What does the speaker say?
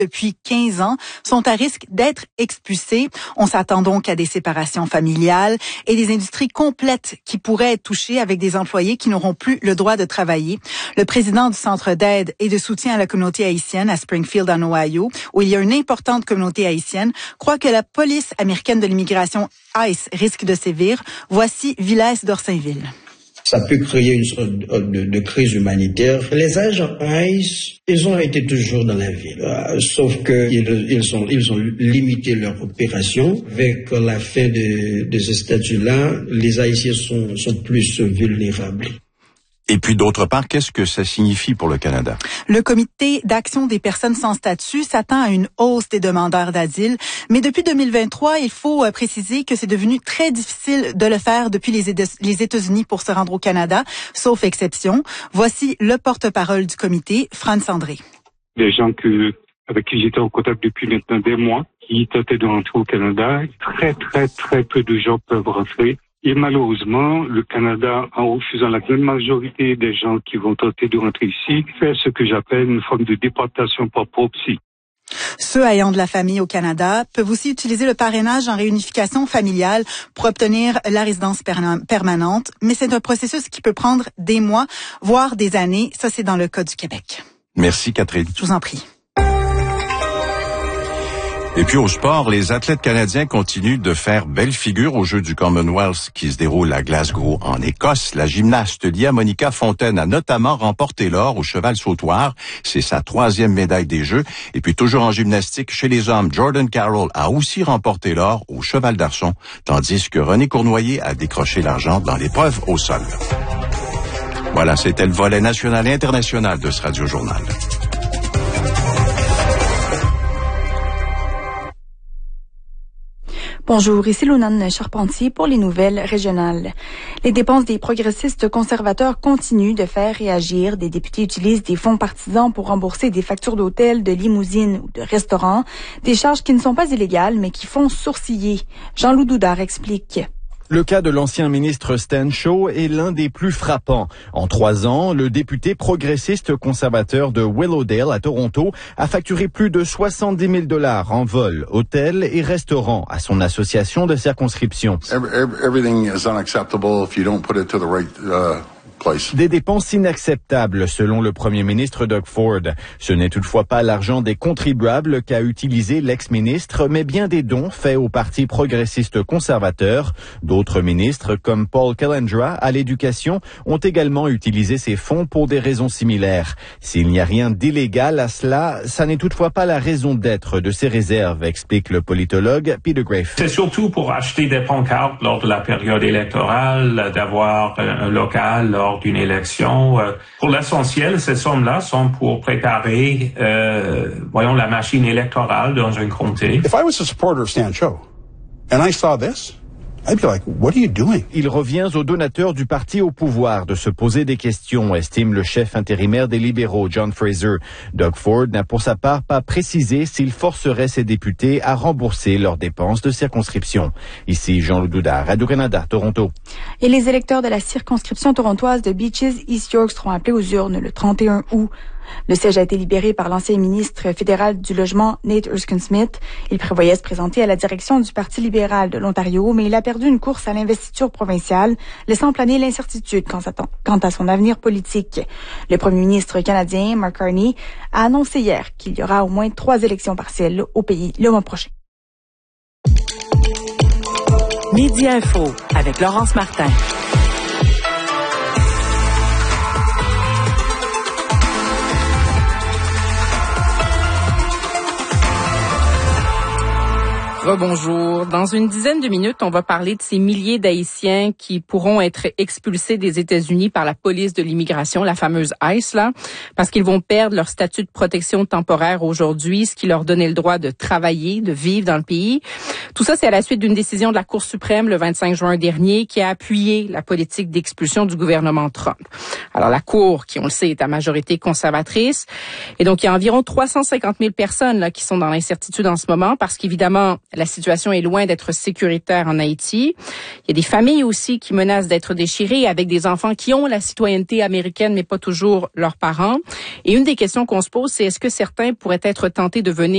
depuis 15 ans sont à risque d'être expulsés. On s'attend donc à des séparations familiales et des industries complètes qui pourraient être touchées avec des employés qui n'auront plus le droit de travailler. Le président du Centre d'aide et de soutien à la communauté haïtienne à Springfield, en Ohio, où il y a une importante communauté haïtienne, croit que la police américaine de l'immigration ICE risque de sévir. Voici Villaise d'Orsainville. Ça peut créer une sorte de crise humanitaire. Les agents ICE, ils ont été toujours dans la ville, sauf qu'ils ont limité leur opération. Avec la fin de ce statut-là, les Haïtiens sont plus vulnérables. Et puis d'autre part, qu'est-ce que ça signifie pour le Canada? Le Comité d'action des personnes sans statut s'attend à une hausse des demandeurs d'asile, mais depuis 2023, il faut préciser que c'est devenu très difficile de le faire depuis les États-Unis pour se rendre au Canada, sauf exception. Voici le porte-parole du comité, Franz André. Des gens avec qui j'étais en contact depuis maintenant des mois, qui tentaient de rentrer au Canada. Très peu de gens peuvent rentrer. Et malheureusement, le Canada, en refusant la grande majorité des gens qui vont tenter de rentrer ici, fait ce que j'appelle une forme de déportation par proxy. Ceux ayant de la famille au Canada peuvent aussi utiliser le parrainage en réunification familiale pour obtenir la résidence permanente, mais c'est un processus qui peut prendre des mois, voire des années. Ça, c'est dans le cas du Québec. Merci, Catherine. Je vous en prie. Et puis au sport, les athlètes canadiens continuent de faire belle figure aux Jeux du Commonwealth qui se déroulent à Glasgow en Écosse. La gymnaste Lia Monica Fontaine a notamment remporté l'or au cheval sautoir. C'est sa 3e médaille des Jeux. Et puis toujours en gymnastique, chez les hommes, Jordan Carroll a aussi remporté l'or au cheval d'arçon, tandis que René Cournoyer a décroché l'argent dans l'épreuve au sol. Voilà, c'était le volet national et international de ce Radio-Journal. Bonjour, ici Lunane Charpentier pour les nouvelles régionales. Les dépenses des progressistes conservateurs continuent de faire réagir. Des députés utilisent des fonds partisans pour rembourser des factures d'hôtel, de limousine ou de restaurant, des charges qui ne sont pas illégales mais qui font sourciller. Jean-Loup Doudard explique. Le cas de l'ancien ministre Stan Shaw est l'un des plus frappants. En 3 ans, le député progressiste conservateur de Willowdale à Toronto a facturé plus de 70 000 $ en vol, hôtel et restaurant à son association de circonscription. Everything is unacceptable if you don't put it to the right place. Des dépenses inacceptables, selon le premier ministre Doug Ford. Ce n'est toutefois pas l'argent des contribuables qu'a utilisé l'ex-ministre, mais bien des dons faits au Parti progressiste conservateur. D'autres ministres, comme Paul Kelendra à l'éducation, ont également utilisé ces fonds pour des raisons similaires. S'il n'y a rien d'illégal à cela, ça n'est toutefois pas la raison d'être de ces réserves, explique le politologue Peter Graefe. C'est surtout pour acheter des pancartes lors de la période électorale, d'avoir un local lors d'une élection. Pour l'essentiel, ces sommes-là sont pour préparer, la machine électorale dans un comté. If I was a supporter of Stan Shaw and I saw this, I'd be like, what are you doing? Il revient aux donateurs du parti au pouvoir de se poser des questions, estime le chef intérimaire des libéraux, John Fraser. Doug Ford n'a pour sa part pas précisé s'il forcerait ses députés à rembourser leurs dépenses de circonscription. Ici, Jean-Loup Doudard, Radio-Canada, Toronto. Et les électeurs de la circonscription torontoise de Beaches East York seront appelés aux urnes le 31 août. Le siège a été libéré par l'ancien ministre fédéral du Logement, Nate Erskine-Smith. Il prévoyait se présenter à la direction du Parti libéral de l'Ontario, mais il a perdu une course à l'investiture provinciale, laissant planer l'incertitude quant à son avenir politique. Le premier ministre canadien, Mark Carney, a annoncé hier qu'il y aura au moins 3 élections partielles au pays le mois prochain. Midi Info avec Laurence Martin. Rebonjour. Dans une dizaine de minutes, on va parler de ces milliers d'Haïtiens qui pourront être expulsés des États-Unis par la police de l'immigration, la fameuse ICE, là, parce qu'ils vont perdre leur statut de protection temporaire aujourd'hui, ce qui leur donnait le droit de travailler, de vivre dans le pays. Tout ça, c'est à la suite d'une décision de la Cour suprême le 25 juin dernier qui a appuyé la politique d'expulsion du gouvernement Trump. Alors, la Cour, qui, on le sait, est à majorité conservatrice. Et donc, il y a environ 350 000 personnes là qui sont dans l'incertitude en ce moment parce qu'évidemment, la situation est loin d'être sécuritaire en Haïti. Il y a des familles aussi qui menacent d'être déchirées avec des enfants qui ont la citoyenneté américaine, mais pas toujours leurs parents. Et une des questions qu'on se pose, c'est est-ce que certains pourraient être tentés de venir